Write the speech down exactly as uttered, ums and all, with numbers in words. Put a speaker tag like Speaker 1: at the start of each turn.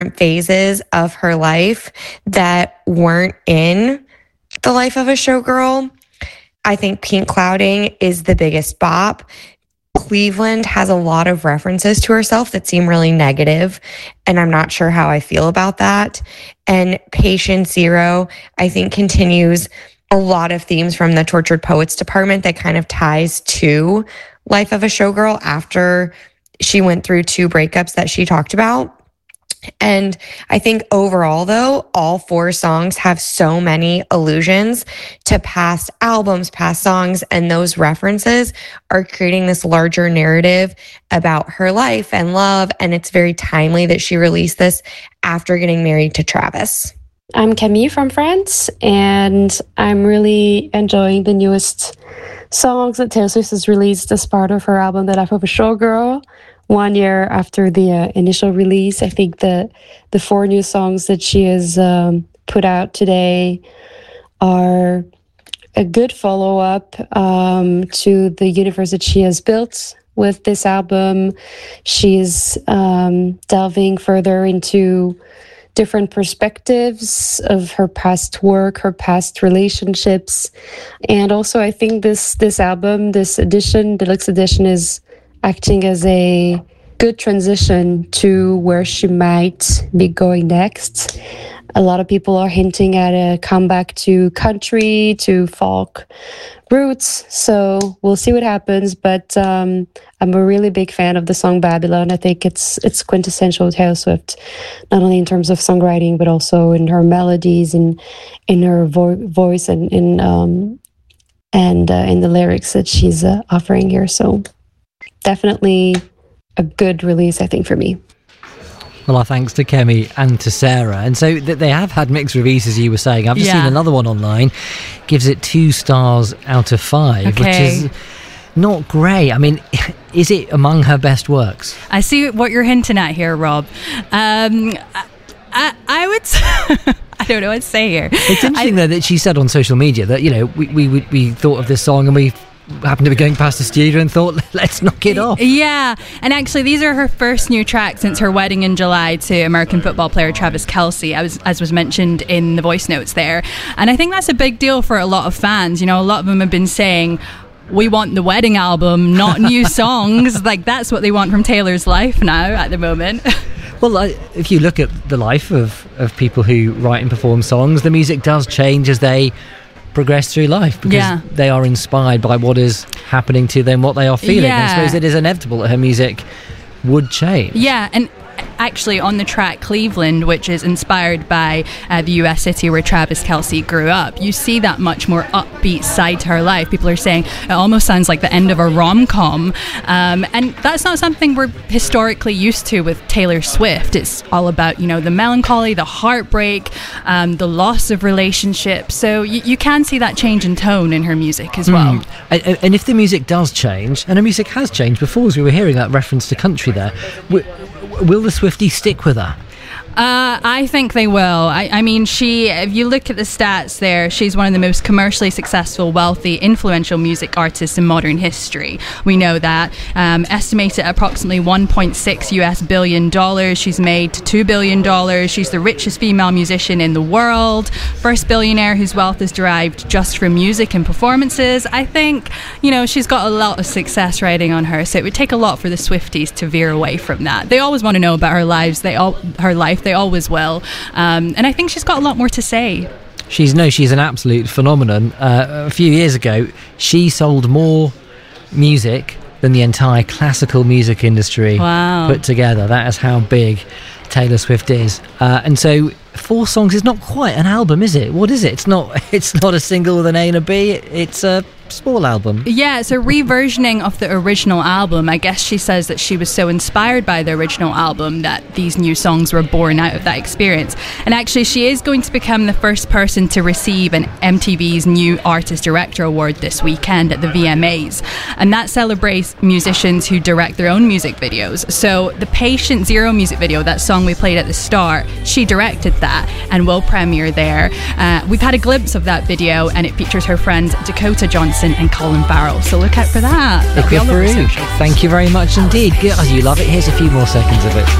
Speaker 1: phases of her life that weren't in The Life of a Showgirl. I think Pink Clouding is the biggest bop. Cleveland has a lot of references to herself that seem really negative, and I'm not sure how I feel about that. And Patient Zero, I think, continues a lot of themes from the Tortured Poets department that kind of ties to Life of a Showgirl after she went through two breakups that she talked about. And I think overall, though, all four songs have so many allusions to past albums, past songs, and those references are creating this larger narrative about her life and love. And it's very timely that she released this after getting married to Travis.
Speaker 2: I'm Camille from France, and I'm really enjoying the newest songs that Taylor Swift has released as part of her album, The Life of a Showgirl. One year after the uh, initial release, I think the the four new songs that she has um, put out today are a good follow-up um, to the universe that she has built with this album. She's um, delving further into different perspectives of her past work, her past relationships. And also, I think this this album, this edition, deluxe edition, is acting as a good transition to where she might be going next. A lot of people are hinting at a comeback to country, to folk roots. So we'll see what happens. But um, I'm a really big fan of the song Babylon. I think it's it's quintessential Taylor Swift, not only in terms of songwriting, but also in her melodies and in her vo- voice and in um, and uh, in the lyrics that she's uh, offering here. So definitely a good release, I think, for me.
Speaker 3: Well, our thanks to Kemi and to Sarah. And so th- they have had mixed reviews, as you were saying. I've just yeah. seen another one online, gives it two stars out of five, okay. which is not great. I mean, is it among her best works?
Speaker 4: I see what you're hinting at here, Rob. Um, I, I would... I don't know what to say here.
Speaker 3: It's interesting, I, though, that she said on social media that, you know, we, we, we thought of this song and we happened to be going past the studio and thought, let's knock it off.
Speaker 4: Yeah, and actually these are her first new tracks since her wedding in July to American football player Travis Kelce, as, as was mentioned in the voice notes there. And I think that's a big deal for a lot of fans. You know, a lot of them have been saying, we want the wedding album, not new songs. Like, that's what they want from Taylor's life now at the moment.
Speaker 3: Well, uh, if you look at the life of, of people who write and perform songs, the music does change as they progress through life, because yeah. they are inspired by what is happening to them, what they are feeling. Yeah. And I suppose it is inevitable that her music would change.
Speaker 4: Yeah, and actually on the track Cleveland, which is inspired by uh, the U S city where Travis Kelce grew up, you see that much more upbeat side to her life. People are saying it almost sounds like the end of a rom-com, um, and that's not something we're historically used to with Taylor Swift. It's all about, you know, the melancholy, the heartbreak, um, the loss of relationships. So y- you can see that change in tone in her music as well.
Speaker 3: Mm. And, and if the music does change, and her music has changed before, as we were hearing that reference to country there, we, will the Swifties stick with her?
Speaker 4: Uh, I think they will. I, I mean, she, if you look at the stats there, she's one of the most commercially successful, wealthy, influential music artists in modern history. We know that. Um, estimated at approximately one point six U S billion dollars. She's made two billion dollars. She's the richest female musician in the world. First billionaire whose wealth is derived just from music and performances. I think, you know, she's got a lot of success riding on her, so it would take a lot for the Swifties to veer away from that. They always want to know about her lives. They all, her life. They always will, um, and I think she's got a lot more to say.
Speaker 3: She's no, she's an absolute phenomenon. Uh, a few years ago, she sold more music than the entire classical music industry
Speaker 4: wow.
Speaker 3: put together. That is how big Taylor Swift is, uh, and so four songs is not quite an album, is it? What is it? It's not. It's not a single with an A and a B. It's a small album.
Speaker 4: Yeah, it's a reversioning of the original album. I guess she says that she was so inspired by the original album that these new songs were born out of that experience. And actually, she is going to become the first person to receive an M T V's New Artist Director Award this weekend at the V M As. And that celebrates musicians who direct their own music videos. So the Patient Zero music video, that song we played at the start, she directed that and will premiere there. Uh, we've had a glimpse of that video, and it features her friends Dakota Johnson and Colin Farrell, so look out for that.
Speaker 3: Thank you very much indeed. As you love it, here's a few more seconds of it.